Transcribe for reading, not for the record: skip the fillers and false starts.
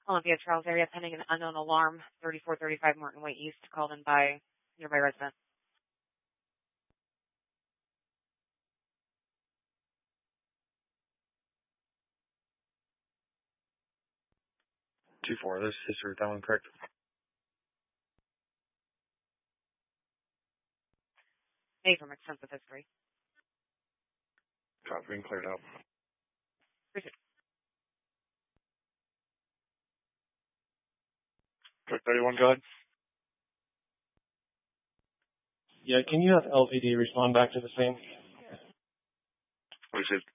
Olympia Charles area pending an unknown alarm, 3435 Morton Way East, called in by nearby resident. 2-4, this is history, that one correct. A from extensive history. Copy, being cleared out. Appreciate it. Correct 31, go ahead. Yeah, can you have LVD respond back to the scene? We said